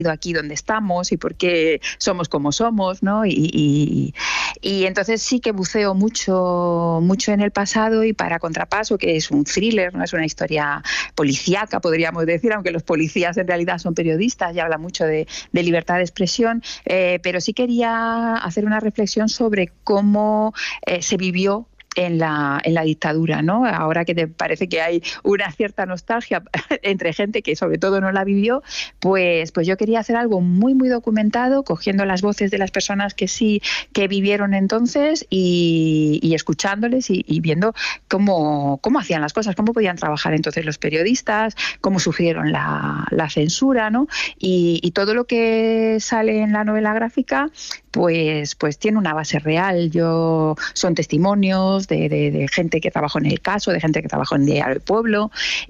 aquí donde estamos y por qué somos como somos, ¿no? Y entonces sí que buceo mucho en el pasado, y para Contrapaso, que es un thriller, no es una historia policíaca, podríamos decir, aunque los policías en realidad son periodistas y habla mucho de libertad de expresión, pero sí quería hacer una reflexión sobre cómo se vivió en la dictadura, ¿no? Ahora que te parece que hay una cierta nostalgia entre gente que sobre todo no la vivió, pues yo quería hacer algo muy documentado, cogiendo las voces de las personas que sí que vivieron entonces y escuchándoles y viendo cómo hacían las cosas, cómo podían trabajar entonces los periodistas, cómo sufrieron la censura, ¿no? Y todo lo que sale en la novela gráfica pues tiene una base real. Son testimonios de gente que trabajó en el caso, de gente que trabajó en Diario del Pueblo,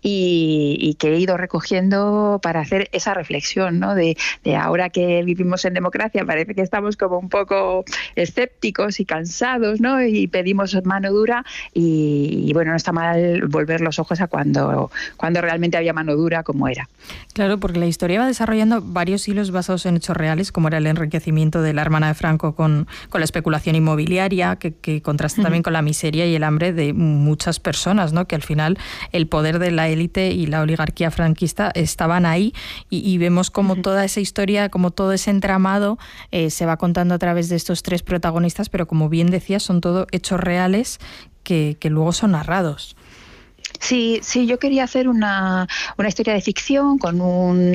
y que he ido recogiendo para hacer esa reflexión, ¿no? De ahora que vivimos en democracia, parece que estamos como un poco escépticos y cansados, ¿no? Y pedimos mano dura, y bueno, no está mal volver los ojos a cuando realmente había mano dura, como era. Claro, porque la historia va desarrollando varios hilos basados en hechos reales, como era el enriquecimiento de la hermana de Franco con la especulación inmobiliaria, que contrasta también con la miseria y el hambre de muchas personas, ¿no? Que al final el poder de la élite y la oligarquía franquista estaban ahí, y vemos como toda esa historia, como todo ese entramado se va contando a través de estos tres protagonistas, pero como bien decías, son todo hechos reales que luego son narrados. Sí, yo quería hacer una historia de ficción con un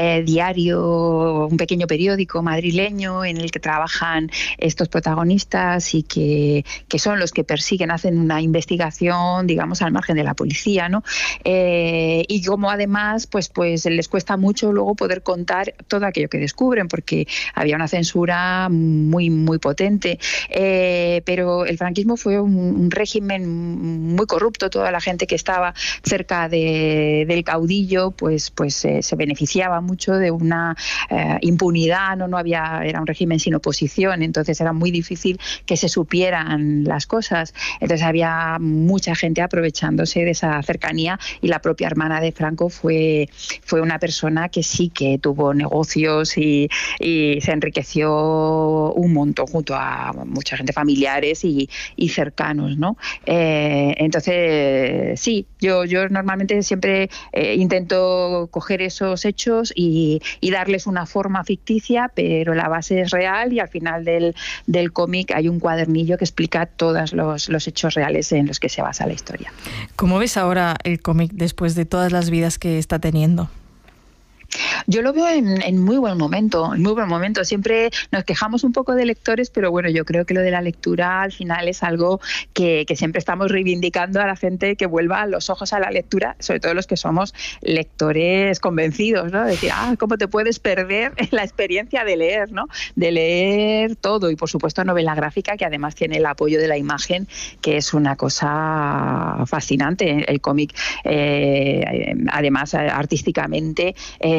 diario, un pequeño periódico madrileño en el que trabajan estos protagonistas y que son los que persiguen, hacen una investigación, digamos, al margen de la policía, ¿no? Y como además pues les cuesta mucho luego poder contar todo aquello que descubren, porque había una censura muy potente, pero el franquismo fue un régimen muy corrupto. Toda la gente que estaba cerca del caudillo pues se beneficiaba mucho de una impunidad, no había, era un régimen sin oposición, entonces era muy difícil que se supieran las cosas, entonces había mucha gente aprovechándose de esa cercanía, y la propia hermana de Franco fue una persona que sí que tuvo negocios y se enriqueció un montón junto a mucha gente, familiares y cercanos, ¿no? Entonces sí, yo normalmente siempre intento coger esos hechos y darles una forma ficticia, pero la base es real, y al final del cómic hay un cuadernillo que explica todos los hechos reales en los que se basa la historia. ¿Cómo ves ahora el cómic después de todas las vidas que está teniendo? Yo lo veo en muy buen momento, Siempre nos quejamos un poco de lectores, pero bueno, yo creo que lo de la lectura al final es algo que siempre estamos reivindicando a la gente, que vuelva los ojos a la lectura, sobre todo los que somos lectores convencidos, ¿no? Decir, ¿cómo te puedes perder la experiencia de leer, ¿no? De leer todo, y por supuesto novela gráfica, que además tiene el apoyo de la imagen, que es una cosa fascinante. El cómic, además artísticamente,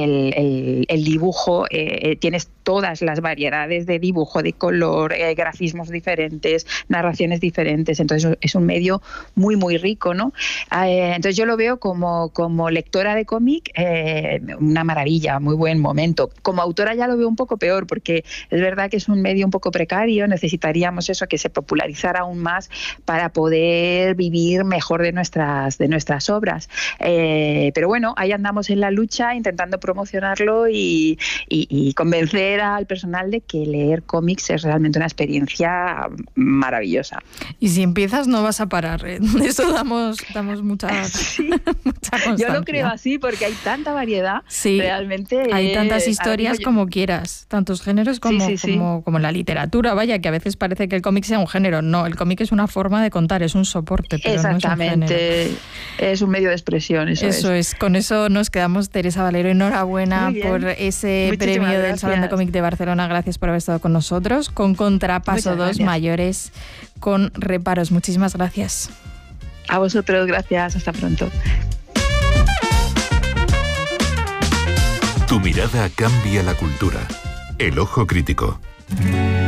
el dibujo, tienes todas las variedades de dibujo, de color, grafismos diferentes, narraciones diferentes, entonces es un medio muy rico, ¿no? Entonces yo lo veo como lectora de cómic, una maravilla, muy buen momento. Como autora ya lo veo un poco peor, porque es verdad que es un medio un poco precario, necesitaríamos eso, que se popularizara aún más para poder vivir mejor de nuestras obras. Pero bueno, ahí andamos en la lucha, intentando promocionarlo y convencer al personal de que leer cómics es realmente una experiencia maravillosa. Y si empiezas no vas a parar, ¿eh? Eso damos mucha, sí. mucha constancia. Yo lo creo así, porque hay tanta variedad, sí, realmente. Hay tantas historias como quieras, tantos géneros como la literatura, vaya, que a veces parece que el cómic sea un género. No, el cómic es una forma de contar, es un soporte, pero exactamente, no es un género. Es un medio de expresión, eso es. Con eso nos quedamos. Teresa Valero, enhorabuena por ese Muchísimas premio gracias. del Salón de Cómic de Barcelona. Gracias por haber estado con nosotros. Con Contrapaso 2, mayores con reparos. Muchísimas gracias. A vosotros, gracias. Hasta pronto. Tu mirada cambia la cultura. El ojo crítico.